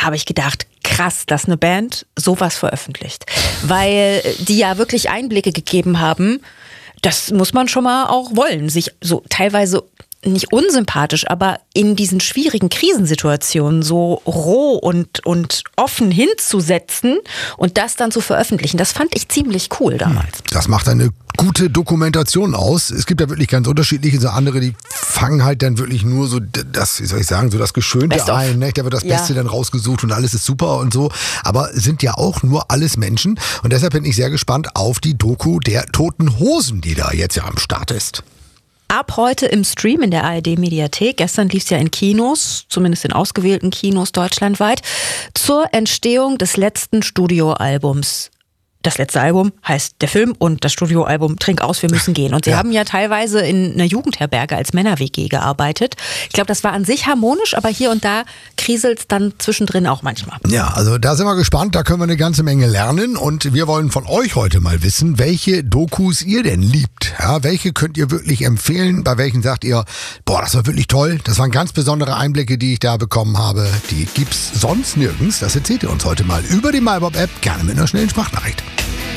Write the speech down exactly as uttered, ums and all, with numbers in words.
habe ich gedacht, krass, dass eine Band sowas veröffentlicht. Weil die ja wirklich Einblicke gegeben haben, das muss man schon mal auch wollen, sich so teilweise nicht unsympathisch, aber in diesen schwierigen Krisensituationen so roh und, und offen hinzusetzen und das dann zu veröffentlichen. Das fand ich ziemlich cool damals. Das macht eine gute Dokumentation aus. Es gibt ja wirklich ganz unterschiedliche, so andere, die fangen halt dann wirklich nur so das, wie soll ich sagen, so das Geschönte ein, ne? Da wird das Beste ja. dann rausgesucht und alles ist super und so. Aber sind ja auch nur alles Menschen und deshalb bin ich sehr gespannt auf die Doku der Toten Hosen, die da jetzt ja am Start ist. Ab heute im Stream in der A R D-Mediathek. Gestern lief es ja in Kinos, zumindest in ausgewählten Kinos deutschlandweit, zur Entstehung des letzten Studioalbums. Das letzte Album heißt der Film und das Studioalbum Trink aus, wir müssen gehen. Und sie ja. haben ja teilweise in einer Jugendherberge als Männer-W G gearbeitet. Ich glaube, das war an sich harmonisch, aber hier und da kriselt es dann zwischendrin auch manchmal. Ja, also da sind wir gespannt, da können wir eine ganze Menge lernen und wir wollen von euch heute mal wissen, welche Dokus ihr denn liebt. Ja, welche könnt ihr wirklich empfehlen? Bei welchen sagt ihr, boah, das war wirklich toll, das waren ganz besondere Einblicke, die ich da bekommen habe. Die gibt's sonst nirgends. Das erzählt ihr uns heute mal über die MyBob-App, gerne mit einer schnellen Sprachnachricht.